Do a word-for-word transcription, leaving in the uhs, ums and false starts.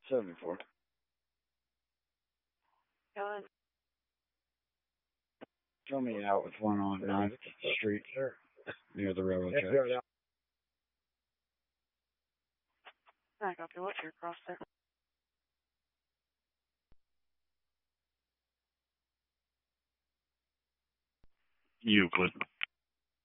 seventy-four. Go ahead. Tell me out with one on ninth Street Sure. near the railroad Yes, tracks. sir. I copy. What's your cross there? Euclid.